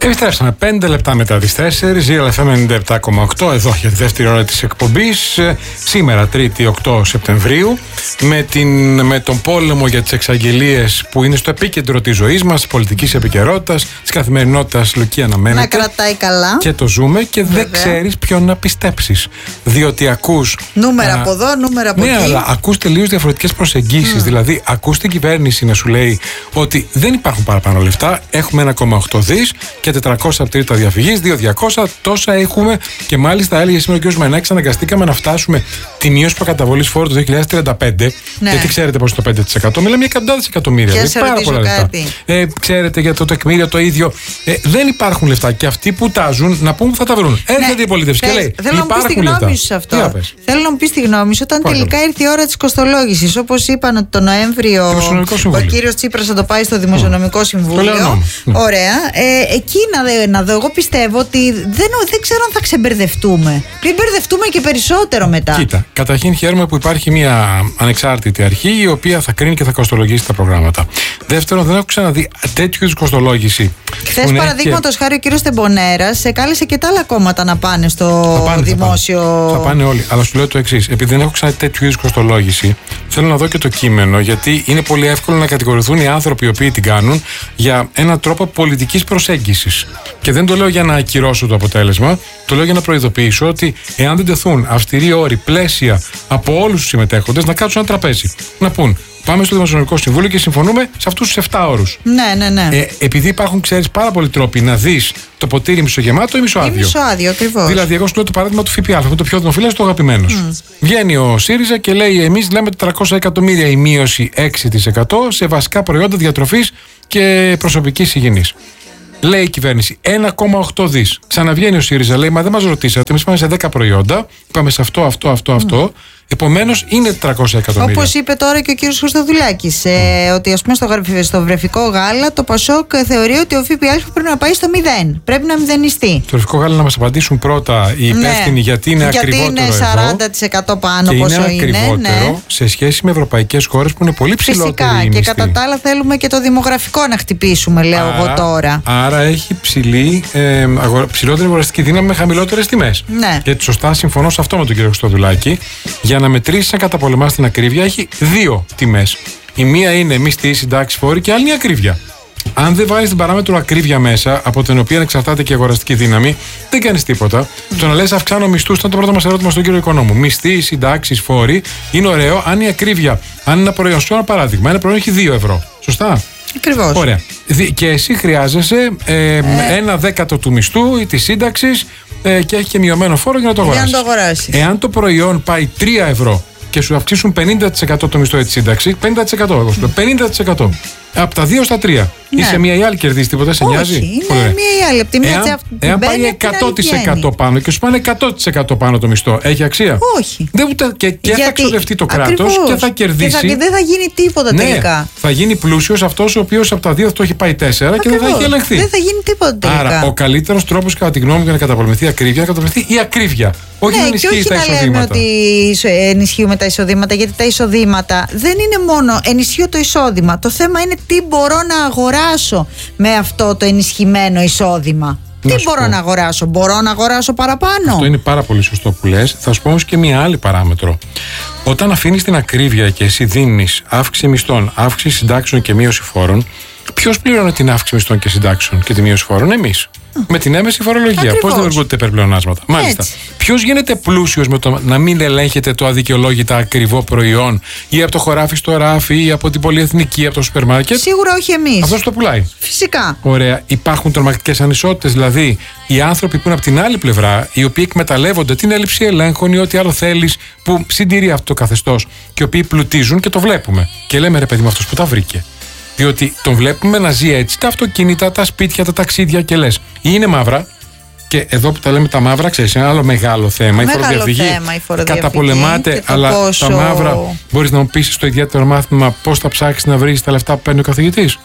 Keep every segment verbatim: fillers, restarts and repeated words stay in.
Επιστρέψαμε πέντε λεπτά μετά τις τέσσερις, Real εφ εμ ενενήντα επτά κόμμα οκτώ, εδώ για τη δεύτερη ώρα της εκπομπής. Σήμερα, Τρίτη οκτώ Σεπτεμβρίου, με, την, με τον πόλεμο για τις εξαγγελίες που είναι στο επίκεντρο της ζωής μας, της πολιτικής επικαιρότητας, της καθημερινότητας, Λουκία, αναμένεται. Να κρατάει καλά. Και το ζούμε και Βέβαια. δεν ξέρεις ποιον να πιστέψεις. Διότι ακούς. Νούμερα α, από εδώ, νούμερα από ναι, εκεί. Ναι, αλλά ακούς τελείως διαφορετικές προσεγγίσεις. Mm. Δηλαδή, ακούς την κυβέρνηση να σου λέει ότι δεν υπάρχουν παραπάνω λεφτά, έχουμε ένα κόμμα οκτώ δις και τετρακόσια από τρίτα διαφυγής, δύο χιλιάδες διακόσια, τόσα έχουμε. Και μάλιστα έλεγε σήμερα ο κ. Μανάκης, αναγκαστήκαμε να φτάσουμε τη μείωση προκαταβολής φόρου το δύο χιλιάδες τριάντα πέντε. Ναι. Γιατί ξέρετε πώς το πέντε τοις εκατό, μιλάμε για εκατοντάδες εκατομμύρια. Δηλαδή πάρα πολλά λεφτά. Ε, ξέρετε για το τεκμήριο το ίδιο. Ε, δεν υπάρχουν λεφτά. Και αυτοί που τάζουν να πούμε που θα τα βρουν. Έρχεται ναι. η αντιπολίτευση και λέει: Θέλω να μου πει τη γνώμη σου σε αυτό. Θέλω να μου πει τη γνώμη σου όταν Πάχα. τελικά ήρθε η ώρα της κοστολόγησης. Όπως είπαν ότι το Νοέμβριο ο κ. Τσίπρας θα το πάει στο Δημοσιονομικό Συμβούλιο. Ωραία. Ε, εκεί να, να δω. Εγώ πιστεύω ότι δεν, δεν ξέρω αν θα ξεμπερδευτούμε. Πριν μπερδευτούμε και περισσότερο μετά. Κοίτα, καταρχήν χαίρομαι που υπάρχει μια ανεξάρτητη αρχή η οποία θα κρίνει και θα κοστολογήσει τα προγράμματα. Δεύτερον, δεν έχω ξαναδεί τέτοιου είδους κοστολόγηση. Χθες, παραδείγματος χάρη, ο κύριος Τεμπονέρας κάλεσε και τα άλλα κόμματα να πάνε στο θα πάνε, δημόσιο. Θα πάνε. θα πάνε όλοι. Αλλά σου λέω το εξής. Επειδή δεν έχω ξαναδεί τέτοιου είδους κοστολόγηση, θέλω να δω και το κείμενο, γιατί είναι πολύ εύκολο να κατηγορηθούν οι άνθρωποι οι οποίοι την κάνουν για έναν τρόπο πολιτικής προσέγγισης. Και δεν το λέω για να ακυρώσω το αποτέλεσμα, το λέω για να προειδοποιήσω ότι εάν δεν τεθούν αυστηροί όροι, πλαίσια από όλους τους συμμετέχοντες, να κάτσουν ένα τραπέζι. Να πούν: πάμε στο Δημοσιονομικό Συμβούλιο και συμφωνούμε σε αυτούς τους εφτά όρους. Ναι, ναι, ναι. Ε, επειδή υπάρχουν, ξέρεις, πάρα πολλοί τρόποι να δεις το ποτήρι μισογεμάτο ή μισοάδιο. Ή μισοάδιο, ακριβώς. Δηλαδή, εγώ σου λέω το παράδειγμα του ΦΠΑ, που είναι το πιο δημοφιλές, το αγαπημένος. Mm. Βγαίνει ο ΣΥΡΙΖΑ και λέει: εμείς λέμε τετρακόσια εκατομμύρια η μείωση έξι τοις εκατό σε βασικά προϊόντα διατροφής και προσωπικής υγιεινής. Λέει η κυβέρνηση ένα κόμμα οκτώ δις. Ξαναβγαίνει ο ΣΥΡΙΖΑ, λέει: μα δεν μας ρωτήσατε. Εμείς πάμε σε δέκα προϊόντα. Είπαμε σε αυτό, αυτό, αυτό, αυτό. Mm. Επομένως είναι τετρακόσια εκατομμύρια. Όπως είπε τώρα και ο κύριος Χριστοδουλάκης, ε, ότι ας πούμε στο, στο βρεφικό γάλα το Πασόκ θεωρεί ότι ο ΦΠΑ πρέπει να πάει στο μηδέν. Πρέπει να μηδενιστεί. Το βρεφικό γάλα να μας απαντήσουν πρώτα οι υπεύθυνοι, ναι, γιατί είναι γιατί ακριβότερο. Γιατί είναι σαράντα τοις εκατό πάνω και πόσο είναι. Είναι ακριβότερο, ναι, σε σχέση με ευρωπαϊκές χώρες που είναι πολύ ψηλότερη. Φυσικά. Και κατά τα άλλα θέλουμε και το δημογραφικό να χτυπήσουμε, λέω άρα, εγώ τώρα. Άρα έχει ψηλή, ε, αγορα, ψηλότερη αγοραστική δύναμη με χαμηλότερες τιμές. Ναι. Και σωστά συμφωνώ σε αυτό με τον κύριο Χριστοδουλάκη. Για να μετρήσει να καταπολεμάς την ακρίβεια, έχει δύο τιμές. Η μία είναι μισθοί, συντάξεις, φόροι, και η άλλη είναι η ακρίβεια. Αν δεν βάλεις την παράμετρο ακρίβεια μέσα, από την οποία εξαρτάται και η αγοραστική δύναμη, δεν κάνεις τίποτα. Mm. Το να λες αυξάνω μισθούς ήταν το πρώτο μας ερώτημα στον κύριο Οικονόμου. Μισθοί, συντάξεις, φόροι είναι ωραίο αν η ακρίβεια, αν ένα προϊόν, σου ένα παράδειγμα, ένα προϊόν έχει δύο ευρώ. Σωστά. Ακριβώς. Ωραία. Και εσύ χρειάζεσαι ε, ε. ένα δέκατο του μισθού ή της σύνταξης ε, και έχει και μειωμένο φόρο για να το αγοράσεις. Για να το αγοράσεις. Εάν το προϊόν πάει τρία ευρώ και σου αυξήσουν πενήντα τοις εκατό το μισθό ή τη σύνταξη, πενήντα τοις εκατό εγώ σου λέω, πενήντα τοις εκατό. Από τα δύο στα τρία. Ναι. Είσαι μία ή άλλη, κερδίζει τίποτα, σε νοιάζει? Όχι, είναι μία ή άλλη. Από τη μία εάν, εάν πάει εκατό τοις εκατό πάνω και σου πάνε εκατό τοις εκατό πάνω το μισθό, έχει αξία? Όχι. Δεν, ούτε, και και θα ξοδευτεί το κράτος και θα κερδίσει. Και, θα, και δεν θα γίνει τίποτα, ναι, τελικά. Θα γίνει πλούσιος αυτός ο οποίος από τα δύο το έχει πάει τέσσερα. Ακριβώς. Και δεν θα έχει ελεγχθεί. Δεν θα γίνει τίποτα τελικά. Άρα, ο καλύτερος τρόπος, κατά τη γνώμη μου, για να καταπολεμηθεί η ακρίβεια, να καταπολεμηθεί η ακρίβεια. Όχι ναι, να ενισχύει τα εισοδήματα. Να λέμε ότι ενισχύουμε τα εισοδήματα, γιατί τα εισοδήματα δεν είναι μόνο ενισχύω το εισόδημα. Το θέμα είναι τι μπορώ να αγοράσω με αυτό το ενισχυμένο εισόδημα. Να τι μπορώ πω. να αγοράσω, μπορώ να αγοράσω παραπάνω? Αυτό είναι πάρα πολύ σωστό που λες. Θα σου πω όμως και μία άλλη παράμετρο. Όταν αφήνεις την ακρίβεια και εσύ δίνεις αύξηση μισθών, αύξηση συντάξεων και μείωση φόρων, ποιος πληρώνει την αύξηση μισθών και συντάξεων και τη μείωση φόρων? Εμείς. Mm. Με την έμεση φορολογία. Πώς δημιουργούνται υπερπλεονάσματα? Μάλιστα. Ποιος γίνεται πλούσιος με το να μην ελέγχεται το αδικαιολόγητα ακριβό προϊόν, ή από το χωράφι στο ράφι, ή από την πολυεθνική, από το σούπερ μάρκετ? Σίγουρα όχι εμείς. Αυτός το πουλάει. Φυσικά. Ωραία. Υπάρχουν τρομακτικές ανισότητες. Δηλαδή, οι άνθρωποι που είναι από την άλλη πλευρά, οι οποίοι εκμεταλλεύονται την έλλειψη ελέγχων ή ό,τι άλλο θέλεις, που συντηρεί αυτό το καθεστώς, και οι οποίοι πλουτίζουν και το βλέπουμε. Και λέμε, ρε παιδί μου, αυτός που τα βρήκε. Διότι τον βλέπουμε να ζει έτσι τα αυτοκίνητα, τα σπίτια, τα ταξίδια, και λες, ή είναι μαύρα. Και εδώ που τα λέμε τα μαύρα, ξέρεις, είναι ένα άλλο μεγάλο θέμα. Μεγάλο η φοροδιαφυγή. Θέμα, η φοροδιαφυγή καταπολεμάται, αλλά πόσο... τα μαύρα, μπορείς να μου πεις στο ιδιαίτερο μάθημα πώς θα ψάξεις να βρεις τα λεφτά που παίρνει ο καθηγητής?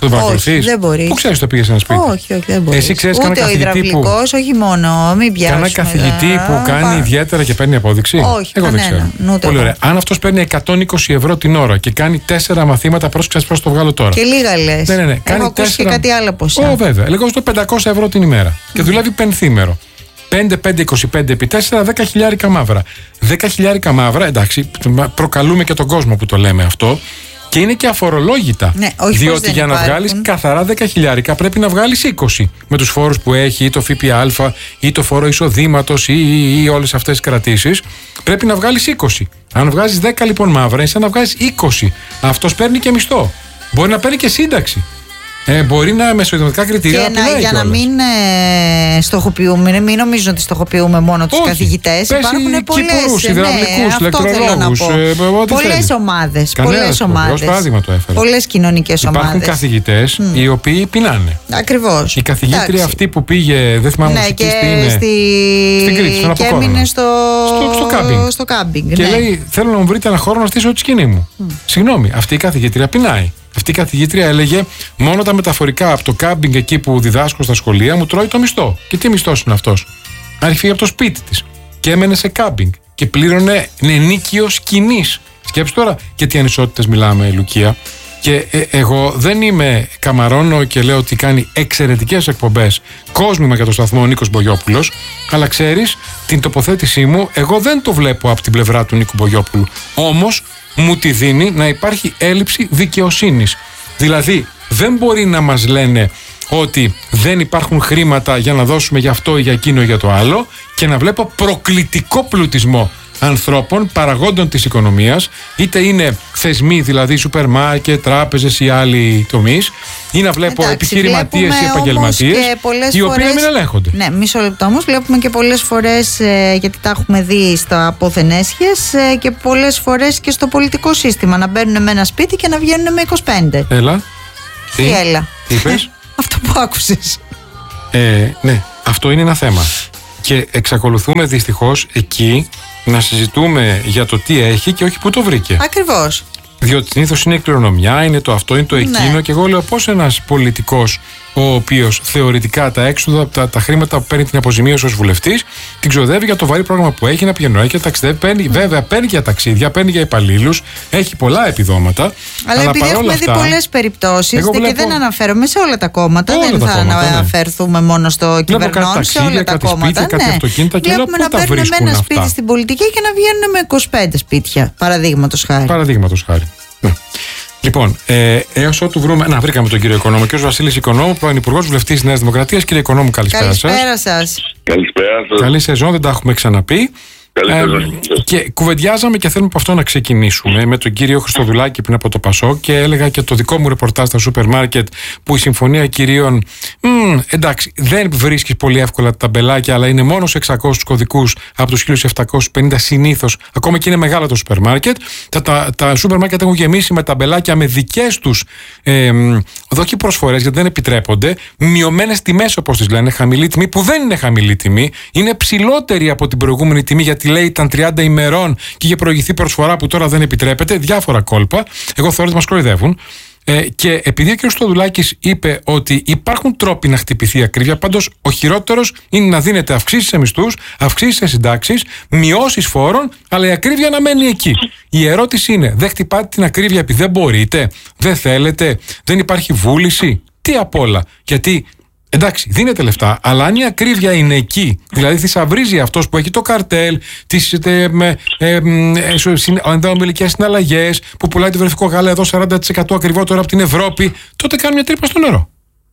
Το παρακολουθείς? Δεν μπορεί. Πού ξέρεις το πήγες ένα σπίτι? Όχι, όχι, δεν μπορεί. Εσύ ξέρεις κανένα καθηγητή? Ούτε ο υδραυλικός, που... όχι μόνο. Μην πιάσουμε. Κανένα καθηγητή δε... που κάνει Πα... ιδιαίτερα και παίρνει απόδειξη? Όχι, εγώ κανένα, δεν ξέρω. Πολύ ωραία. Αν αυτός παίρνει εκατόν είκοσι ευρώ την ώρα και κάνει τέσσερα μαθήματα, πρόσεξε πώς το βγάλω τώρα. Και λίγα λες. Ναι, ναι, ναι. Έχω κάνει ακούσει τέσσερα... και κάτι άλλο ποσά. Ω, βέβαια. Λέγω στο πεντακόσια ευρώ την ημέρα. Mm. Και δουλεύει πενθήμερο. πέντε, πέντε, είκοσι πέντε επί τέσσερα, δέκα χιλιάρικα μαύρα. δέκα χιλιάρικα μαύρα, εντάξει, προκαλούμε και τον κόσμο που το λέμε αυτό. Και είναι και αφορολόγητα. Ναι, όχι, διότι για υπάρχουν. να βγάλεις καθαρά δέκα χιλιάρικα πρέπει να βγάλεις είκοσι. Με τους φόρους που έχει, ή το ΦΠΑ, ή το φόρο εισοδήματος, ή, ή, ή όλες αυτές τις κρατήσεις. Πρέπει να βγάλεις είκοσι. Αν βγάζεις δέκα λοιπόν μαύρα, είναι σαν να βγάζεις είκοσι. Αυτός παίρνει και μισθό. Μπορεί να παίρνει και σύνταξη. Ε, μπορεί να μεσοειδηματικά κριτήρια και να, να για να μην ε, στοχοποιούμε, μην νομίζω ότι στοχοποιούμε μόνο τους καθηγητές. Υπάρχουν πολλές υδραυλικούς, ηλεκτρολόγους, πολλές ομάδες. Πολλές ομάδες. Πολλές κοινωνικές ομάδες. Υπάρχουν καθηγητές mm. οι οποίοι πεινάνε. Ακριβώς. Η καθηγήτρια Εντάξει. αυτή που πήγε, δεν θυμάμαι ναι, και τι είναι, στη... στην Κρήτη, στον και έμεινε στο, στο, στο κάμπινγκ. Στο κάμπινγκ και ναι. λέει: θέλω να μου βρείτε ένα χώρο να στήσω τη σκηνή μου. Mm. Συγγνώμη, αυτή η καθηγήτρια πεινάει. Αυτή η καθηγήτρια έλεγε: μόνο τα μεταφορικά από το κάμπινγκ εκεί που διδάσκω στα σχολεία μου τρώει το μισθό. Και τι μισθός είναι αυτός? Άρχισε φύγει από το σπίτι της και έμενε σε κάμπινγκ και πλήρωνε ενίκιο σκηνής. Σκέψου τώρα και τι ανισότητες μιλάμε, Λουκία. Και ε, εγώ δεν είμαι καμαρώνω και λέω ότι κάνει εξαιρετικές εκπομπές κόσμημα για το σταθμό ο Νίκος Μπογιόπουλος, αλλά ξέρεις την τοποθέτησή μου, εγώ δεν το βλέπω από την πλευρά του Νίκου Μπογιόπουλου. Όμως μου τη δίνει να υπάρχει έλλειψη δικαιοσύνης. Δηλαδή δεν μπορεί να μας λένε ότι δεν υπάρχουν χρήματα για να δώσουμε για αυτό ή για εκείνο ή για το άλλο και να βλέπω προκλητικό πλουτισμό ανθρώπων, παραγόντων της οικονομίας, είτε είναι θεσμοί, δηλαδή σούπερ μάρκετ, τράπεζες ή άλλοι τομείς, ή να βλέπω επιχειρηματίες ή επαγγελματίες, οι οποίοι φορές... μην ελέγχονται. Ναι, μισό λεπτό όμως. Βλέπουμε και πολλές φορές, ε, γιατί τα έχουμε δει στα αποθενέσχες, ε, και πολλές φορές και στο πολιτικό σύστημα, να μπαίνουν με ένα σπίτι και να βγαίνουν με είκοσι πέντε. Έλα. Τι, τι έλα. Τι είπες? Αυτό που άκουσες. Ε, ναι, αυτό είναι ένα θέμα. Και εξακολουθούμε δυστυχώς εκεί να συζητούμε για το τι έχει και όχι που το βρήκε. Ακριβώς. Διότι συνήθως είναι η κληρονομιά, είναι το αυτό, είναι το εκείνο. Ναι. Και εγώ λέω πώς ένας πολιτικός, ο οποίος θεωρητικά τα έξοδα, τα, τα χρήματα που παίρνει την αποζημίωση ως βουλευτής, την ξοδεύει για το βαρύ πρόγραμμα που έχει, να πηγαίνει και ταξιδεύει. Παίρνει, mm. Βέβαια, παίρνει για ταξίδια, παίρνει για υπαλλήλους, έχει πολλά επιδόματα. Αλλά, αλλά επειδή έχουμε αυτά, δει πολλές περιπτώσεις βλέπω... και δεν αναφέρομαι σε όλα τα κόμματα, όλα δεν τα θα κόμματα, αναφερθούμε ναι. μόνο στο κυβερνών, σε όλα τα κόμματα. Σπίτια, ναι. Αυτοκίνητα και βλέπουμε να παίρνουν με ένα σπίτι στην πολιτική και να βγαίνουν με είκοσι πέντε σπίτια, παραδείγματος χάρη. Παραδείγματος χάρη. Ναι. Λοιπόν, ε, έως ότου βρούμε. Να, βρήκαμε τον κύριο Οικονόμου. Κύριο Βασίλης Οικονόμου, πρώην Υπουργός Βουλευτής της Νέας Δημοκρατίας. Κύριε Οικονόμου, καλησπέρα σας. Καλησπέρα σας. Καλησπέρα σας. Καλή σεζόν, δεν τα έχουμε ξαναπεί. Ε, και κουβεντιάζαμε και θέλουμε από αυτό να ξεκινήσουμε με τον κύριο Χριστοδουλάκη πριν από το Πασόκ και έλεγα και το δικό μου ρεπορτάζ στα σούπερ μάρκετ που η συμφωνία κυρίων μ, εντάξει δεν βρίσκεις πολύ εύκολα τα ταμπελάκια, αλλά είναι μόνο σε εξακόσιους κωδικούς από τους χίλια επτακόσιους πενήντα συνήθως, ακόμα και είναι μεγάλα το σούπερ μάρκετ. Τα, τα, τα σούπερ μάρκετ έχουν γεμίσει με ταμπελάκια με δικές τους ε, όχι προσφορές, γιατί δεν επιτρέπονται, μειωμένες τιμές όπως τις λένε, χαμηλή τιμή που δεν είναι χαμηλή τιμή, είναι ψηλότερη από την προηγούμενη τιμή, γιατί λέει ήταν τριάντα ημερών και είχε προηγηθεί προσφορά που τώρα δεν επιτρέπεται, διάφορα κόλπα. Εγώ θεωρώ ότι μας κοροϊδεύουν. Ε, και επειδή ο κ. Στοδουλάκης είπε ότι υπάρχουν τρόποι να χτυπηθεί η ακρίβεια, πάντως ο χειρότερος είναι να δίνετε αυξήσεις σε μισθούς, αυξήσεις σε συντάξεις, μειώσεις φόρων, αλλά η ακρίβεια να μένει εκεί. Η ερώτηση είναι, δεν χτυπάτε την ακρίβεια επειδή δεν μπορείτε, δεν θέλετε, δεν υπάρχει βούληση, τι απ' όλα? Γιατί εντάξει, δίνετε λεφτά, αλλά αν η ακρίβεια είναι εκεί, δηλαδή θησαυρίζει αυτός που έχει το καρτέλ, τις ε, ε, ενδομιλικές συναλλαγές, που πουλάει το βρεφικό γάλα εδώ σαράντα τοις εκατό ακριβότερο από την Ευρώπη, τότε κάνει μια τρύπα στο νερό.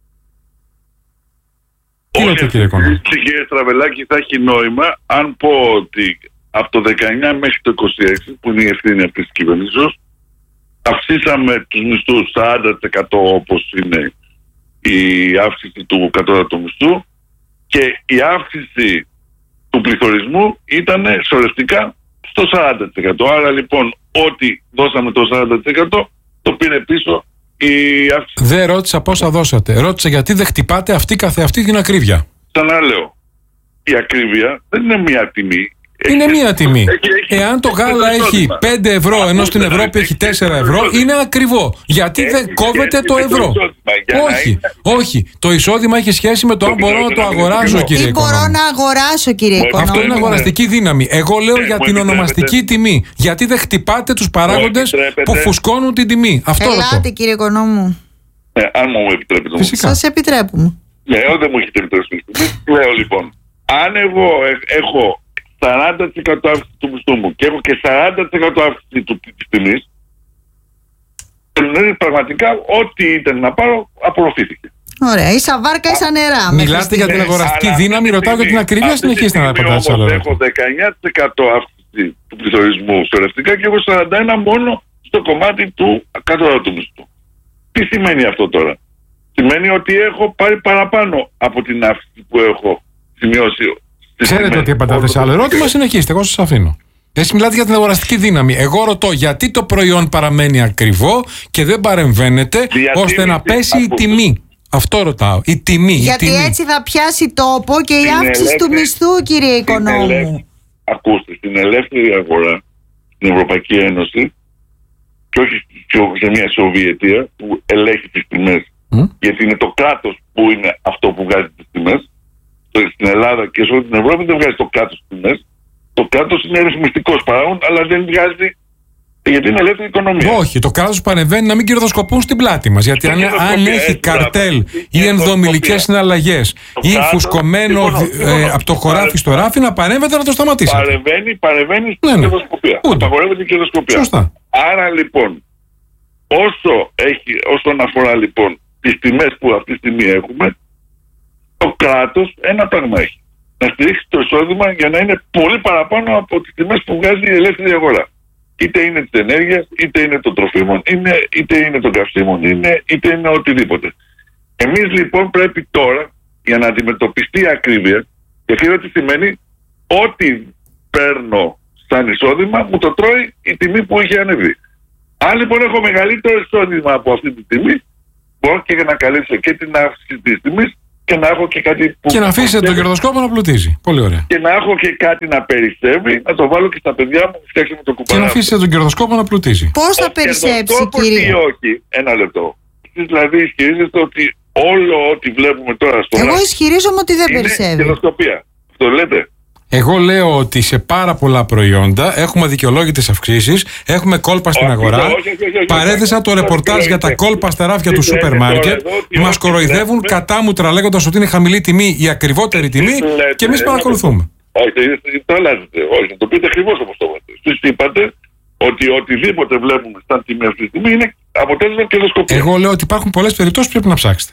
Τι λέτε, κύριε Οικονόμου? Κύριε Στραβελάκη, θα έχει νόημα αν πω ότι από το δεκαεννιά μέχρι το είκοσι έξι, που είναι η ευθύνη αυτής της κυβερνήσεως, αυξήσαμε τους μισθούς σαράντα τοις εκατό όπως είναι η αύξηση του κατώτατου μισθού, και η αύξηση του πληθωρισμού ήταν σωρευτικά στο σαράντα τοις εκατό. Άρα λοιπόν ό,τι δώσαμε το σαράντα τοις εκατό το πήρε πίσω η αύξηση. Δεν ρώτησα πόσα δώσατε. Ρώτησα γιατί δεν χτυπάτε αυτή καθεαυτή την ακρίβεια. Ξαναλέω, η ακρίβεια δεν είναι μια τιμή. Είναι μία τιμή. Εάν το γάλα έχει πέντε ευρώ ενώ στην Ευρώπη έχει τέσσερα ευρώ, είναι ακριβό. Γιατί δεν κόβεται το ευρώ? Όχι, όχι. Το εισόδημα έχει σχέση με το αν μπορώ να το αγοράσω, κύριε Οικονόμου. Τι μπορώ να αγοράσω, κύριε Οικονόμου. Αυτό είναι αγοραστική δύναμη. Εγώ λέω για την ονομαστική τιμή. Γιατί δεν χτυπάτε τους παράγοντες που φουσκώνουν την τιμή. Αυτό ρωτώ. Ελάτε, κύριε Οικονόμου. Αν μου επιτρέπετε. Σας επιτρέπουμε. Ναι, δεν μου έχετε επιτρέψει. Λέω λοιπόν, αν εγώ έχω σαράντα τοις εκατό αύξηση του μισθού μου και έχω και σαράντα τοις εκατό αύξηση της τιμής, πραγματικά ό,τι ήταν να πάρω απορροφήθηκε. Ωραία, ίσα βάρκα, ίσα νερά. Μιλάτε για την αγοραστική δύναμη, ρωτάω για την ακρίβεια, συνεχίστε να απαντάτε σε άλλο. Έχω δεκαεννιά τοις εκατό αύξηση του πληθωρισμού στο ρευτικά και έχω σαράντα ένα τοις εκατό μόνο στο κομμάτι του κατώτατου του μισθού. Τι σημαίνει αυτό τώρα? Σημαίνει ότι έχω πάρει παραπάνω από την αύξηση που έχω σημειώσει. Ξέρετε ότι απαντάτε σε άλλο ερώτημα, συνεχίστε, εγώ σας αφήνω. Εσείς μιλάτε για την αγοραστική δύναμη. Εγώ ρωτώ γιατί το προϊόν παραμένει ακριβό και δεν παρεμβαίνετε ώστε να πέσει η τιμή. Αυτό ρωτάω. Η τιμή. Γιατί η τιμή. έτσι θα πιάσει τόπο και η αύξηση του μισθού, κύριε Οικονόμου. Ακούστε, στην ελεύθερη αγορά, στην Ευρωπαϊκή Ένωση, και όχι σε μια Σοβιετία που ελέγχει τις τιμές, mm. γιατί είναι το κράτος που είναι αυτό που βγάζει τις τιμές. Στην Ελλάδα και σε όλη την Ευρώπη δεν βγάζει το κράτος τις τιμές. Το κράτος είναι ρυθμιστικός παράγον, αλλά δεν βγάζει, γιατί είναι ελεύθερη οικονομία. Όχι, το κράτος παρεμβαίνει να μην κερδοσκοπούν στην πλάτη μας. Γιατί αν, αν έχει καρτέλ ή ενδομιλικές συναλλαγές ή φουσκωμένο ε, από το χωράφι στο ράφι, να παρέμβεται να το σταματήσει. Παρεμβαίνει, παρεμβαίνει στην ναι, κερδοσκοπία. Απαγορεύεται η κερδοσκοπία. Σωστά. Άρα λοιπόν, όσο έχει, όσον αφορά λοιπόν τις τιμές που αυτή τη στιγμή έχουμε, το κράτος ένα πράγμα έχει. Να στηρίξει το εισόδημα για να είναι πολύ παραπάνω από τις τιμές που βγάζει η ελεύθερη αγορά. Είτε είναι της ενέργειας, είτε είναι των τροφίμων, είναι, είτε είναι των καυσίμων, είναι, είτε είναι οτιδήποτε. Εμείς λοιπόν πρέπει τώρα, για να αντιμετωπιστεί η ακρίβεια, και αυτό τι σημαίνει, ό,τι παίρνω σαν εισόδημα μου το τρώει η τιμή που είχε ανεβεί. Αν λοιπόν έχω μεγαλύτερο εισόδημα από αυτή τη τιμή, μπορώ και να καλύψω και την αύξηση της τιμής και να έχω και κάτι που... Και να αφήσετε τον κερδοσκόπο να πλουτίζει. Πολύ ωραία. Και να έχω και κάτι να περισσεύει, να το βάλω και στα παιδιά μου, φτιάξουμε το κουμπαράκι. Και να αφήσετε τον κερδοσκόπο να πλουτίζει. Πώς θα περισσέψει, κύριε? Ή όχι, ένα λεπτό. Εσείς δηλαδή ισχυρίζεστε ότι όλο ό,τι βλέπουμε τώρα στο... Εγώ ισχυρίζομαι ότι δεν είναι περισσεύει. κερδοσκοπία. Αυτό λέτε? Εγώ λέω ότι σε πάρα πολλά προϊόντα έχουμε δικαιολόγητες αυξήσεις, έχουμε κόλπα στην αγορά. Παρέθεσα το ρεπορτάζ για τα κόλπα στα ράφια του σούπερ μάρκετ. Μας κοροϊδεύουν κατάμουτρα λέγοντας ότι είναι χαμηλή τιμή, η ακριβότερη τιμή, και εμείς παρακολουθούμε. Όχι, το αλλάζετε. Όχι, το πείτε ακριβώς όπως το είπατε. Εσείς είπατε ότι οτιδήποτε βλέπουμε σαν τιμή αυτή τη στιγμή είναι αποτέλεσμα κερδοσκοπία. Εγώ λέω ότι υπάρχουν πολλές περιπτώσεις που πρέπει να ψάξετε.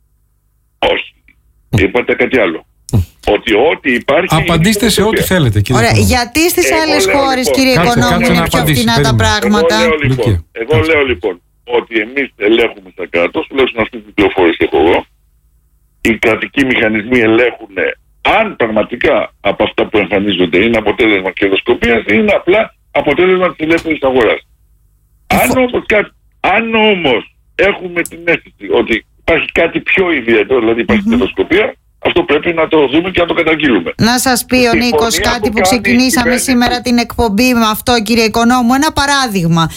Όχι. Είπατε κάτι άλλο. Ότι ό,τι υπάρχει. Απαντήστε σε ό,τι θέλετε, κύριε. Ωραία. Γιατί στις άλλες χώρες, κύριε Οικονόμου, είναι πιο φθηνά τα πράγματα? Εγώ λέω λοιπόν, εγώ λέω, λοιπόν ότι εμείς ελέγχουμε στα κράτος, τουλάχιστον αυτή την πληροφόρηση έχω εγώ. Οι κρατικοί μηχανισμοί ελέγχουν αν πραγματικά από αυτά που εμφανίζονται είναι αποτέλεσμα κερδοσκοπίας ή είναι απλά αποτέλεσμα της ελεύθερης αγοράς. Αν όμως, αν όμως έχουμε την αίσθηση ότι υπάρχει κάτι πιο ιδιαίτερο, δηλαδή υπάρχει mm-hmm. κερδοσκοπία, αυτό πρέπει να το δούμε και να το καταγγείλουμε. Να σας πει ο Νίκος κάτι που ξεκινήσαμε κάνει... σήμερα την εκπομπή με αυτό, κύριε Οικονόμου. Ένα παράδειγμα.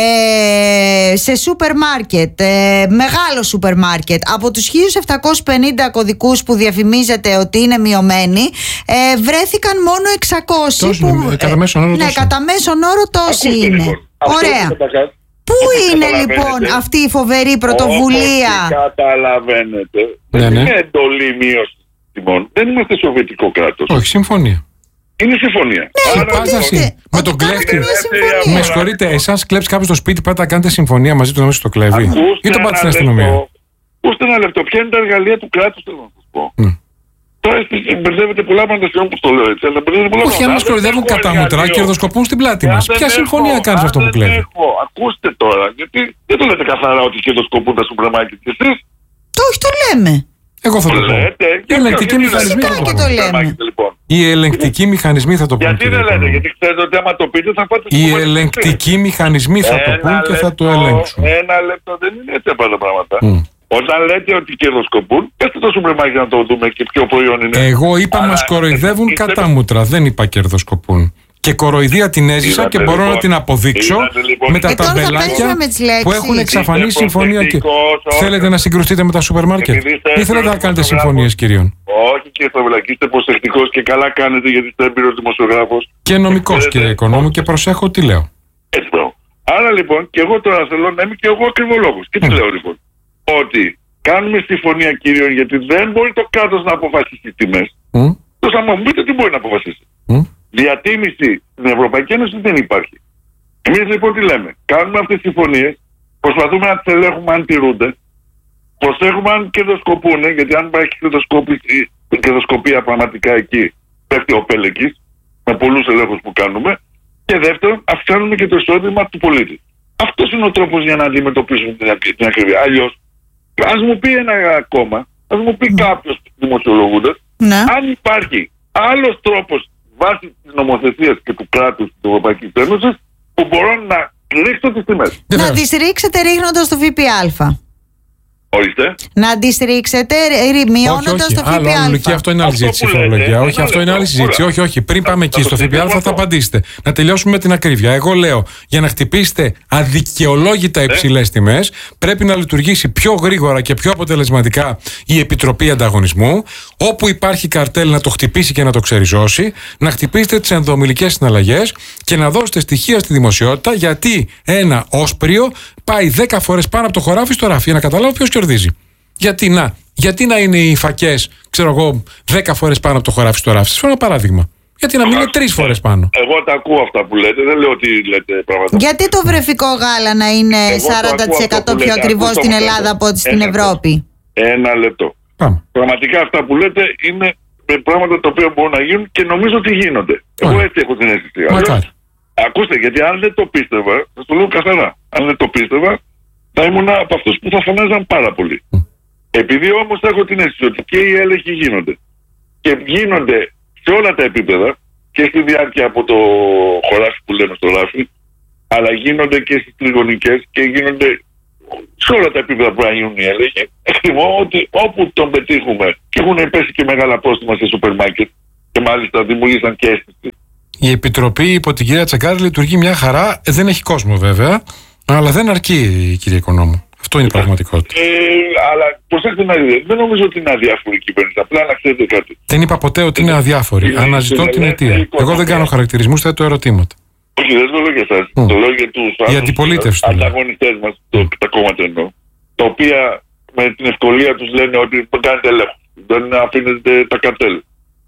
Ε, σε σούπερ μάρκετ, ε, μεγάλο σούπερ μάρκετ, από τους χίλια επτακόσιους πενήντα κωδικούς που διαφημίζεται ότι είναι μειωμένοι, ε, βρέθηκαν μόνο εξακόσιοι. Τόσο, που, ε, κατά μέσον όρο ναι, τόσο. κατά μέσον όρο τόσοι Ακούστε, είναι. Λοιπόν, ωραία. Πού είναι λοιπόν αυτή η φοβερή πρωτοβουλία? Όπως καταλαβαίνετε, ναι, δεν ναι. είναι εντολή μείωση τιμών. Δεν είμαστε σοβιετικό κράτος. Όχι, συμφωνία. Είναι συμφωνία. Ναι, Άρα, λοιπόν, με τον κλέφτη. Με συγχωρείτε, εσάς κλέψει κάποιος στο σπίτι, πάτε να κάνετε συμφωνία μαζί του να μην το κλέβει? Ή το πάτε στην αστυνομία? Ακούστε ένα λεπτό. Ποια είναι τα εργαλεία του κράτους, θέλω να σας πω. Mm. Τώρα μπερδεύετε πολλά πράγματα σε όπως το λέω έτσι. Όχι, αν μας κοροϊδεύουν κατά μουτρά και κερδοσκοπούν στην πλάτη μας. Ποια συμφωνία κάνεις αυτό που κλέβει? Ακούστε τώρα, γιατί δεν το λέτε καθαρά ότι κερδοσκοπούν τα σούπερ μάρκετ και εσείς? Όχι, το λέμε. Εγώ θα το πω. Οι ελεγκτικοί μηχανισμοί θα το πω. Οι ελεγκτικοί μηχανισμοί θα το πούν. Γιατί δεν λέτε? Γιατί ξέρετε ότι άμα το πείτε θα πάτε. Οι ελεγκτικοί μηχανισμοί θα το πούν και θα το ελέγξουν. Ένα λεπτό, δεν είναι έτσι απλά τα πράγματα. Όταν λέτε ότι κερδοσκοπούν, πέστε το σούπερ μάρκετ να το δούμε και ποιο προϊόν είναι. Εγώ είπα μας κοροϊδεύουν είστε... κατάμουτρα, δεν είπα κερδοσκοπούν. Και κοροϊδία την έζησα και μπορώ λοιπόν, να την αποδείξω λοιπόν, με τα ταμπελάκια που έχουν εξαφανίσει συμφωνία. Και... Θέλετε να συγκρουστείτε με τα σούπερ μάρκετ ή θέλετε να κάνετε συμφωνίες κυρίων? Όχι κύριε Σταυρουλάκη, είστε προσεκτικός και καλά κάνετε γιατί είστε έμπειρος δημοσιογράφος. Και νομικός κύριε Οικονόμου και προσέχω τι λέω. Έτσι πω. Άρα λοιπόν και εγώ τώρα θέλω να είμαι και εγώ ακριβολόγος. Και τι mm. λέω λοιπόν? Ότι κάνουμε συμφωνία κυρίων γιατί δεν μπορεί το κράτος να αποφασίσει τις τιμές. Mm. Τόσο να μου πείτε τι μπορεί να αποφασίσει. Mm. Διατίμηση στην Ευρωπαϊκή Ένωση δεν υπάρχει. Εμείς λοιπόν τι λέμε? Κάνουμε αυτές τις συμφωνίες, προσπαθούμε να τις ελέγχουμε αν τηρούνται, προσέχουμε αν κερδοσκοπούνε, γιατί αν υπάρχει κερδοσκοπία πραγματικά εκεί πέφτει ο πέλεκης, με πολλούς ελέγχους που κάνουμε, και δεύτερον αυξάνουμε και το εισόδημα του πολίτη. Αυτός είναι ο τρόπος για να αντιμετωπίσουμε την ακριβία. Αλλιώς, ας μου πει ένα ακόμα, ας μου πει κάποιος δημοσιολογούντας, αν υπάρχει άλλος τρόπος βάσει της νομοθεσίας και του κράτους της Ευρωπαϊκής Ένωσης που μπορώ να ρίξω τις τιμές. Να τις ρίξετε ρίχνοντας το ΦΠΑ. Ορίστε. Να τις ρίξετε μειώνοντας το ΦΠΑ. Άλλο, άλλο, Λουκία, αυτό είναι άλλη συζήτηση. Όχι, αυτό είναι άλλη συζήτηση. Όχι, όχι. Πριν πάμε εκεί στο ΦΠΑ θα απαντήσετε. Να τελειώσουμε με την ακρίβεια. Εγώ λέω, για να χτυπήσετε αδικαιολόγητα υψηλές τιμές, πρέπει να λειτουργήσει πιο γρήγορα και πιο αποτελεσματικά η Επιτροπή Ανταγωνισμού. Όπου υπάρχει καρτέλ να το χτυπήσει και να το ξεριζώσει, να χτυπήσετε τις ενδομιλικές συναλλαγές και να δώσετε στοιχεία στη δημοσιότητα γιατί ένα όσπριο πάει δέκα φορές πάνω από το χωράφι στο ράφι για να καταλάβω ποιος κερδίζει. Γιατί να, γιατί να είναι οι φακές, ξέρω εγώ, δέκα φορές πάνω από το χωράφι στο ράφι. Σας φέρω ένα παράδειγμα. Γιατί να μην είναι τρεις φορές πάνω. Εγώ τα ακούω αυτά που λέτε, δεν λέω ότι λέτε πράγματα. Γιατί το βρεφικό γάλα να είναι εγώ σαράντα τοις εκατό πιο ακριβό στην Ελλάδα από ότι στην Ευρώπη? Ένα λεπτό. Πάμε. Πραγματικά αυτά που λέτε είναι πράγματα τα οποία μπορούν να γίνουν και νομίζω ότι γίνονται. Πάμε. Εγώ έτσι έχω την αίσθηση. Ακούστε, γιατί αν δεν το πίστευα, θα το λέω καθαρά, αν δεν το πίστευα, θα ήμουν από αυτούς που θα φωνάζαν πάρα πολύ. Mm. Επειδή όμως έχω την αίσθηση ότι και οι έλεγχοι γίνονται και γίνονται σε όλα τα επίπεδα και στη διάρκεια από το χωράφι που λέμε στο ράφι, αλλά γίνονται και στις τριγωνικές και γίνονται σε όλα τα επίπεδα που να γίνουν οι έλεγχοι. Εκτιμώ ότι όπου τον πετύχουμε και έχουν πέσει και μεγάλα πρόστιμα σε σούπερ μάρκετ και μάλιστα δημιουργήσαν και αίσθηση. Η Επιτροπή υπό την κυρία Τσεκάρη λειτουργεί μια χαρά. Δεν έχει κόσμο βέβαια, αλλά δεν αρκεί, κύριε Οικονόμου. Αυτό είναι η πραγματικότητα. Ε, αλλά προσέξτε να δείτε, δεν νομίζω ότι είναι αδιάφορη η κυβέρνηση. Απλά να ξέρετε κάτι. Δεν είπα ποτέ ότι είναι αδιάφορη. Αναζητώ την αιτία. Εγώ δεν κάνω χαρακτηρισμούς, θέτω ερωτήματα. Όχι, δεν το λέω για εσάς. Mm. Το λέω για τους ανταγωνιστές μας, το, τα κόμματα εννοώ. Τα οποία με την ευκολία τους λένε ότι κάνετε έλεγχο. Δεν αφήνετε τα καρτέλ.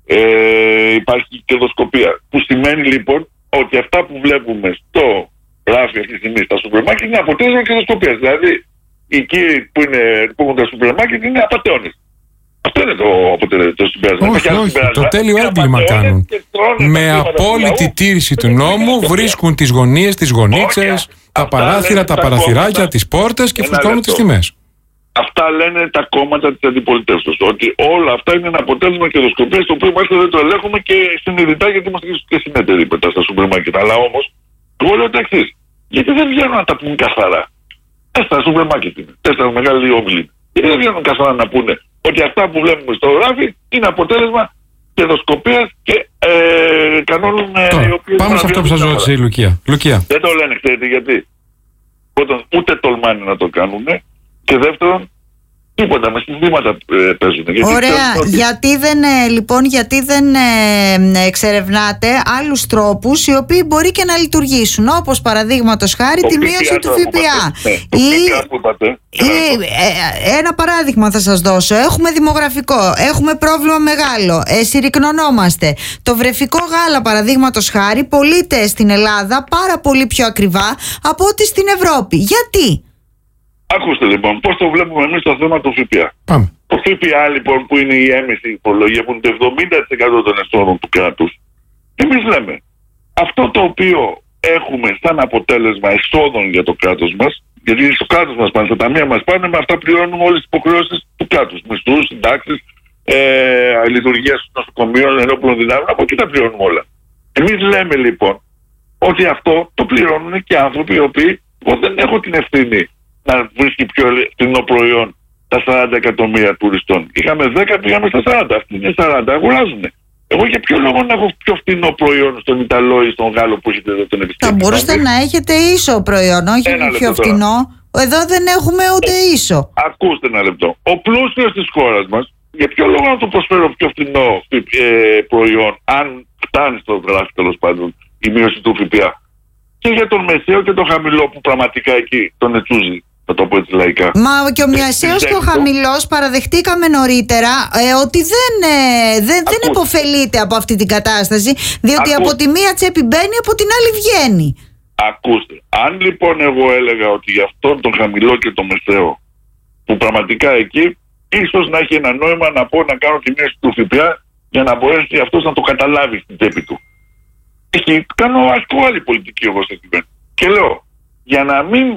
Ε, υπάρχει κερδοσκοπία. Που σημαίνει λοιπόν ότι αυτά που βλέπουμε στο ράφι αυτή τη στιγμή στα σούπερ μάρκετ είναι αποτέλεσμα κερδοσκοπίας. Δηλαδή οι κύριοι που, είναι, που έχουν τα σούπερ μάρκετ είναι απατεώνες. Αυτό είναι το αποτέλεσμα, το συμπέρασμα. Όχι, όχι, το τέλειο έγκλημα κάνουν. Με απόλυτη τήρηση του νόμου βρίσκουν τις γωνίες, τις γωνίτσες, τα παράθυρα, τα παραθυράκια, τις πόρτες και φουσκώνουν τις τιμές. Αυτά λένε τα κόμματα της αντιπολιτεύσεως. Ότι όλα αυτά είναι ένα αποτέλεσμα κερδοσκοπίας, το οποίο μάλιστα δεν το ελέγχουμε και συνειδητά γιατί είμαστε και συνεταιροί μετά στα σούπερ μάρκετ. Αλλά όμως, εγώ λέω το εξής. Γιατί δεν βγαίνουν να τα πούν καθαρά? Τέσσερα σούπερ μάρκετ είναι. Τέσσερα μεγάλοι όμιλοι. Γιατί δεν βγαίνουν καθαρά να πούνε ότι αυτά που βλέπουμε στο γράφι είναι αποτέλεσμα κερδοσκοπίας και ε, κανόνων. Τώρα, πάμε σε αυτό που σας ρώτησε η Λουκία. Λουκία. Δεν το λένε, ξέρετε γιατί? Όταν ούτε τολμάνε να το κάνουν. Και δεύτερον, τίποτα, με συνθήματα ε, παίζουν. Ωραία. Ότι... Γιατί δεν, ε, λοιπόν, γιατί δεν ε, εξερευνάτε άλλους τρόπους οι οποίοι μπορεί και να λειτουργήσουν, όπως παραδείγματος χάρη τη μείωση του ΦΠΑ. Ναι, ή, ή, ε, ένα παράδειγμα θα σας δώσω. Έχουμε δημογραφικό, έχουμε πρόβλημα μεγάλο, ε, συρρικνωνόμαστε. Το βρεφικό γάλα, παραδείγματος χάρη, πωλείται στην Ελλάδα πάρα πολύ πιο ακριβά από ό,τι στην Ευρώπη. Γιατί? Ακούστε λοιπόν, πώς το βλέπουμε εμείς το θέμα του ΦΠΑ. Πάμε. Το ΦΠΑ λοιπόν που είναι η έμεση φορολογία, που είναι το εβδομήντα τοις εκατό των εσόδων του κράτους, εμείς λέμε αυτό το οποίο έχουμε σαν αποτέλεσμα εσόδων για το κράτος μας, γιατί στο κράτος μας πάνε, στα ταμεία μας πάνε, με αυτά πληρώνουμε όλες τις υποχρεώσεις του κράτους. Μισθούς, συντάξεις, ε, λειτουργία των νοσοκομείων, ενόπλων δυνάμεων, από εκεί τα πληρώνουμε όλα. Εμείς λέμε λοιπόν ότι αυτό το πληρώνουν και άνθρωποι οι οποίοι, εγώ δεν έχω την ευθύνη να βρίσκει πιο φθηνό προϊόν τα σαράντα εκατομμύρια τουριστών. Είχαμε δέκα, πήγαμε στα σαράντα. Αυτοί είναι σαράντα, αγοράζουν. Εγώ για ποιο λόγο να έχω πιο φθηνό προϊόν στον Ιταλό ή στον Γάλλο που έχετε εδώ τον επισκέπτη? Θα μπορούσατε να έχετε ίσο προϊόν, όχι Ένα πιο φθηνό. Εδώ δεν έχουμε ούτε ίσο. Ακούστε ένα λεπτό. Ο πλούσιος της χώρας μας, για ποιο λόγο να του προσφέρω πιο φθηνό ε, προϊόν, αν φτάνει στο γράφει τέλος πάντων η μείωση του ΦΠΑ? Και για τον μεσαίο και τον χαμηλό που πραγματικά εκεί τον ετσούζει, θα το πω έτσι λαϊκά. Μα και ο μεσαίος και ο χαμηλός παραδεχτήκαμε νωρίτερα ε, ότι δεν, ε, δεν, δεν υποφελείται από αυτή την κατάσταση, διότι Ακού... από τη μία τσέπη μπαίνει, από την άλλη βγαίνει. Ακούστε, αν λοιπόν εγώ έλεγα ότι για αυτόν τον χαμηλό και τον μεσαίο, που πραγματικά εκεί ίσως να έχει ένα νόημα να πω να κάνω τη μείωση του ΦΠΑ για να μπορέσει αυτός να το καταλάβει στην τσέπη του. Έχει, κάνω ασκώ άλλη πολιτική εγώ σε κυβέρνηση. Και λέω, για να μην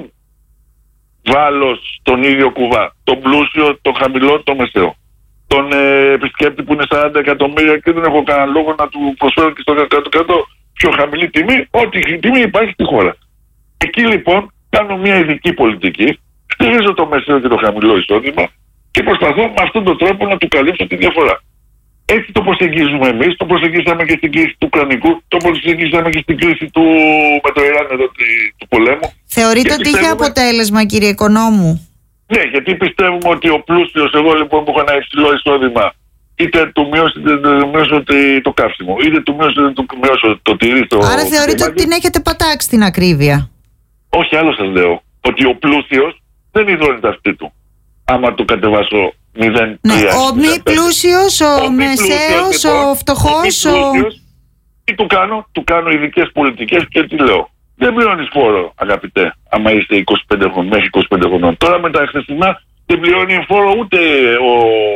βάλω στον ίδιο κουβά τον πλούσιο, τον χαμηλό, τον μεσαίο, τον ε, επισκέπτη που είναι σαράντα εκατομμύρια και δεν έχω κανένα λόγο να του προσφέρω και στο κάτω κάτω πιο χαμηλή τιμή, ό,τι η τιμή υπάρχει στη χώρα. Εκεί λοιπόν κάνω μια ειδική πολιτική, στηρίζω το μεσαίο και το χαμηλό εισόδημα και προσπαθώ με αυτόν τον τρόπο να του καλύψω τη διαφορά. Έτσι το προσεγγίζουμε εμείς, το προσεγγίσαμε και στην κρίση του Ουκρανικού, το προσεγγίσαμε και στην κρίση του, με το Ιράν εδώ, του πολέμου. Θεωρείτε ότι είχε αποτέλεσμα, κύριε Οικονόμου? Ναι, γιατί πιστεύουμε ότι ο πλούσιος, εγώ λοιπόν που έχω ένα υψηλό εισόδημα, είτε του μειώσω, είτε του μειώσω το καύσιμο, είτε του μειώσω, είτε του μειώσω το τυρί στο... Άρα θεωρείτε ότι την έχετε πατάξει την ακρίβεια? Όχι, άλλο σας λέω. Ότι ο πλούσιος δεν ειδώνει τα αυτή του. Άμα το κατεβάσω μηδέν. Ναι, ο μη πλούσιος, ο, ο μεσαίος, ο φτωχός, ο... Τι του κάνω? Του κάνω ειδικές πολιτικές και τι λέω? Δεν πληρώνεις φόρο, αγαπητέ, άμα είστε είκοσι πέντε χρονών, μέχρι είκοσι πέντε χρονών. Τώρα με τα χθεσινά δεν πληρώνει φόρο ούτε ο,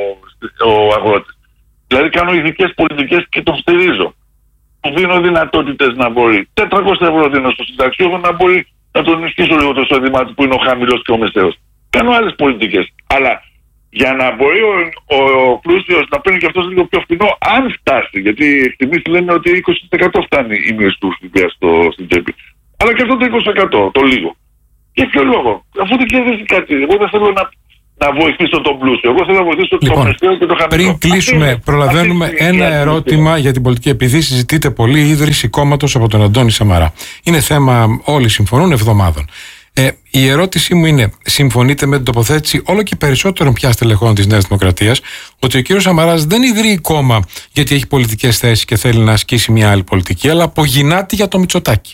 ο αγρότης. Δηλαδή κάνω ειδικές πολιτικές και τον στηρίζω. Του δίνω δυνατότητες να μπορεί. τετρακόσια ευρώ δίνω στο συνταξιούχο να μπορεί να τον ενισχύσω λίγο το εισόδημά του που είναι ο χαμηλός και ο μεσαίος. Κάνω άλλες πολιτικές. Αλλά για να μπορεί ο, ο, ο πλούσιος να παίρνει και αυτός λίγο πιο φθηνό, αν φτάσει, γιατί εκτιμήσεις λένε ότι είκοσι τοις εκατό φτάνει η μείωση του ΦΠΑ στην τσέπη. Αλλά και αυτό το είκοσι τοις εκατό, το λίγο. Για ποιο λόγο? Αφού δεν κερδίζει κάτι. Εγώ δεν θέλω να, να βοηθήσω τον πλούσιο. Εγώ θέλω να βοηθήσω λοιπόν, τον μεσαίο και τον χαμηλό. Πριν κλείσουμε, αυτή, προλαβαίνουμε αυτή ένα ερώτημα για την πολιτική. Επειδή συζητείτε πολύ η ίδρυση κόμματος από τον Αντώνη Σαμαρά. Είναι θέμα, όλοι συμφωνούν, εβδομάδων. Ε, η ερώτησή μου είναι, συμφωνείτε με την τοποθέτηση όλο και περισσότερων πια στελεχών της Νέας Δημοκρατίας ότι ο κύριος Σαμαράς δεν ιδρύει κόμμα γιατί έχει πολιτικές θέσεις και θέλει να ασκήσει μια άλλη πολιτική, αλλά απογυνάται για το Μητσοτάκη?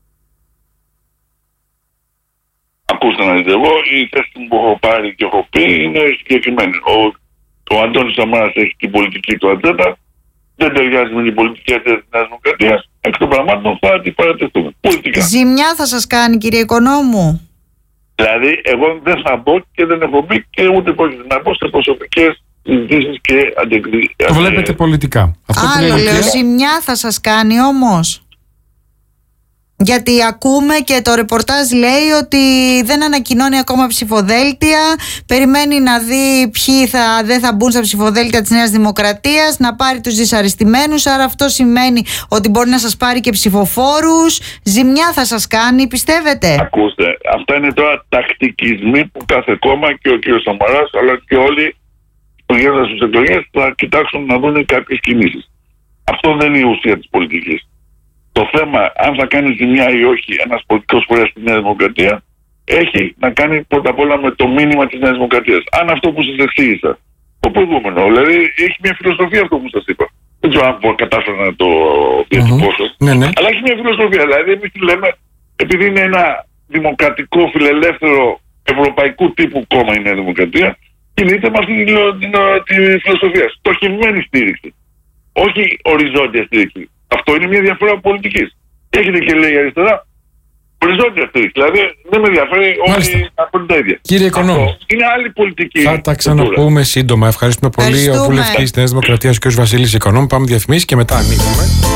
Ακούστε να δείτε, εγώ η θέση που έχω πάρει και έχω πει είναι συγκεκριμένη. Ο, ο Αντώνης Σαμαράς έχει την πολιτική του ατζέντα, δεν ταιριάζει με την πολιτική ατζέντα της Νέας Δημοκρατίας. Εκ των πραγμάτων θα την παρατεθούμε. Πολιτικά. Ζημιά θα σας κάνει, κύριε Οικονόμου? Δηλαδή, εγώ δεν θα μπω και δεν έχω μπει και ούτε πρόκειται να μπω σε προσωπικές συζητήσεις και αντικριτικές. Το βλέπετε πολιτικά. Αυτό Άλλο λέω, και... ζημιά θα σας κάνει όμως? Γιατί ακούμε και το ρεπορτάζ λέει ότι δεν ανακοινώνει ακόμα ψηφοδέλτια, περιμένει να δει ποιοι θα, δεν θα μπουν στα ψηφοδέλτια της Νέας Δημοκρατίας, να πάρει τους δυσαρεστημένους, άρα αυτό σημαίνει ότι μπορεί να σας πάρει και ψηφοφόρους. Ζημιά θα σας κάνει, πιστεύετε? Ακούστε, αυτά είναι τώρα τακτικισμοί που κάθε κόμμα και ο κ. Σαμαράς αλλά και όλοι που γίνονται στις εκλογές θα κοιτάξουν να δουν κάποιες κινήσεις. Αυτό δεν είναι η ουσία της πολιτικής. Το θέμα, αν θα κάνει ζημιά ή όχι ένας πολιτικός φορέας στη Νέα Δημοκρατία, έχει να κάνει πρώτα απ' όλα με το μήνυμα της Νέας Δημοκρατίας. Αν αυτό που σας εξήγησα, το προηγούμενο, δηλαδή έχει μια φιλοσοφία αυτό που σας είπα. Δεν ξέρω αν κατάφερα να το διατυπώσω. Mm-hmm. Ναι, ναι. Αλλά έχει μια φιλοσοφία. Δηλαδή, εμείς τι λέμε, επειδή είναι ένα δημοκρατικό, φιλελεύθερο, ευρωπαϊκού τύπου κόμμα η Νέα Δημοκρατία, κινείται με αυτή τη, τη φιλοσοφία. Στοχευμένη στήριξη. Όχι οριζόντια στήριξη. Αυτό είναι μια διαφορά πολιτικής. Έχετε και λέει η αριστερά οριζόντια στήριξη. Δηλαδή δεν με ενδιαφέρει όλοι από τα ίδια. Κύριε Οικονόμου, είναι άλλη πολιτική. Θα τα ξαναπούμε σύντομα. Ευχαριστούμε πολύ. Ο βουλευτής της Νέας Δημοκρατίας, κ. Βασίλης Οικονόμου. Πάμε διαφημίσεις και μετά ανοίγουμε.